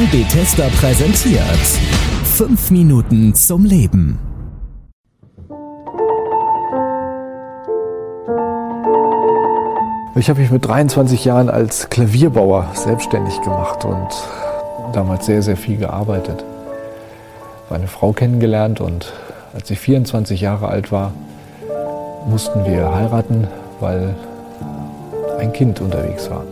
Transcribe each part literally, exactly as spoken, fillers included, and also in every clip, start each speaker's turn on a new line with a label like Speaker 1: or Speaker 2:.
Speaker 1: Kanal Bethesda präsentiert fünf Minuten zum Leben.
Speaker 2: Ich habe mich mit dreiundzwanzig Jahren als Klavierbauer selbstständig gemacht und damals sehr, sehr viel gearbeitet. Meine Frau kennengelernt und als ich vierundzwanzig Jahre alt war, mussten wir heiraten, weil ein Kind unterwegs war.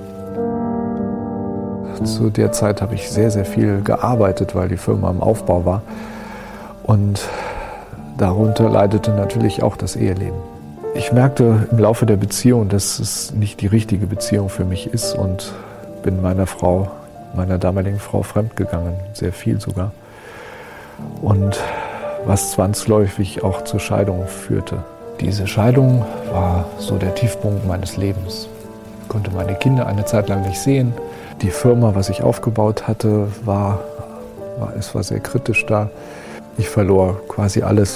Speaker 2: Zu der Zeit habe ich sehr, sehr viel gearbeitet, weil die Firma im Aufbau war. Und darunter leidete natürlich auch das Eheleben. Ich merkte im Laufe der Beziehung, dass es nicht die richtige Beziehung für mich ist und bin meiner Frau, meiner damaligen Frau fremdgegangen, sehr viel sogar. Und was zwangsläufig auch zur Scheidung führte. Diese Scheidung war so der Tiefpunkt meines Lebens. Ich konnte meine Kinder eine Zeit lang nicht sehen. Die Firma, was ich aufgebaut hatte, war, war, es war sehr kritisch da. Ich verlor quasi alles.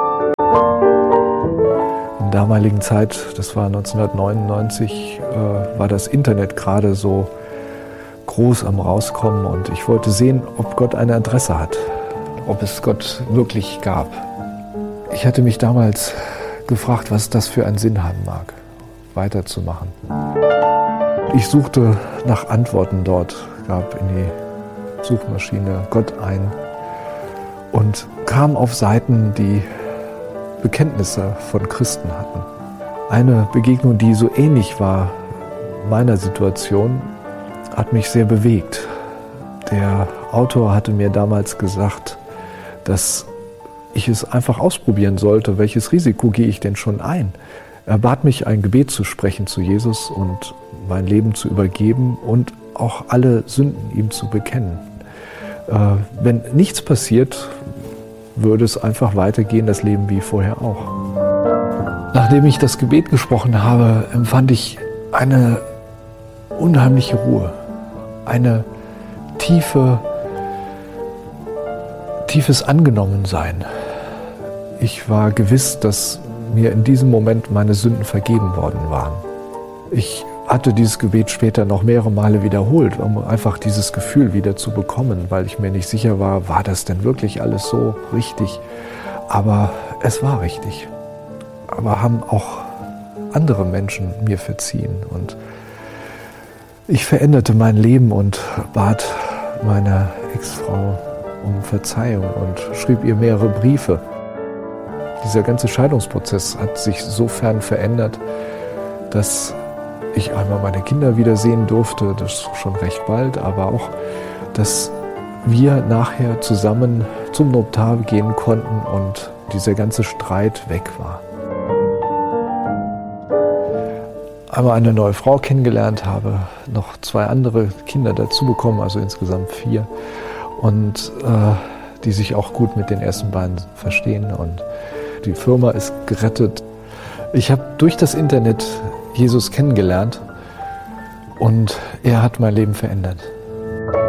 Speaker 2: In der damaligen Zeit, das war neunzehnhundertneunundneunzig, äh, war das Internet gerade so groß am Rauskommen und ich wollte sehen, ob Gott ein Interesse hat, ob es Gott wirklich gab. Ich hatte mich damals gefragt, was das für einen Sinn haben mag, weiterzumachen. Ich suchte nach Antworten dort, gab in die Suchmaschine Gott ein und kam auf Seiten, die Bekenntnisse von Christen hatten. Eine Begegnung, die so ähnlich war meiner Situation, hat mich sehr bewegt. Der Autor hatte mir damals gesagt, dass ich es einfach ausprobieren sollte, welches Risiko gehe ich denn schon ein. Er bat mich, ein Gebet zu sprechen zu Jesus und mein Leben zu übergeben und auch alle Sünden ihm zu bekennen. Äh, wenn nichts passiert, würde es einfach weitergehen, das Leben wie vorher auch. Nachdem ich das Gebet gesprochen habe, empfand ich eine unheimliche Ruhe, eine tiefe, tiefes Angenommensein. Ich war gewiss, dass mir in diesem Moment meine Sünden vergeben worden waren. Ich hatte dieses Gebet später noch mehrere Male wiederholt, um einfach dieses Gefühl wieder zu bekommen, weil ich mir nicht sicher war, war das denn wirklich alles so richtig? Aber es war richtig. Aber haben auch andere Menschen mir verziehen. Und ich veränderte mein Leben und bat meine Ex-Frau um Verzeihung und schrieb ihr mehrere Briefe. Dieser ganze Scheidungsprozess hat sich sofern verändert, dass ich einmal meine Kinder wiedersehen durfte, das schon recht bald, aber auch, dass wir nachher zusammen zum Notar gehen konnten und dieser ganze Streit weg war. Einmal eine neue Frau kennengelernt habe, noch zwei andere Kinder dazu bekommen, also insgesamt vier, und äh, die sich auch gut mit den ersten beiden verstehen und die Firma ist gerettet. Ich habe durch das Internet Jesus kennengelernt und er hat mein Leben verändert.